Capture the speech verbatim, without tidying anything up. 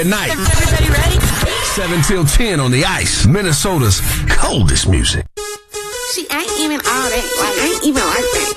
At night. Everybody ready? seven till ten on the ice. Minnesota's coldest music. She ain't even all that. Like, ain't even like that.